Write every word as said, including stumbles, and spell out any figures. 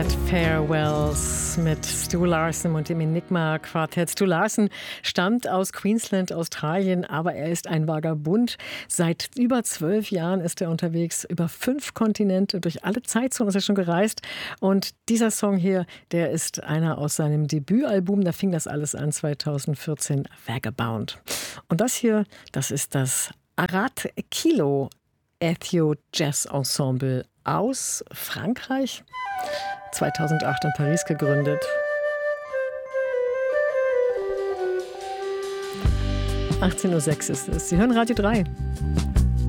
Farewells mit Stu Larsen und dem Enigma-Quartett. Stu Larsen stammt aus Queensland, Australien, aber er ist ein Vagabund. Seit über zwölf Jahren ist er unterwegs, über fünf Kontinente, durch alle Zeitzonen ist er schon gereist. Und dieser Song hier, der ist einer aus seinem Debütalbum, da fing das alles an, zweitausendvierzehn, Vagabond. Und das hier, das ist das Arad Kilo Ethio Jazz Ensemble aus Frankreich. zweitausendacht in Paris gegründet. achtzehn Uhr sechs ist es. Sie hören Radio drei.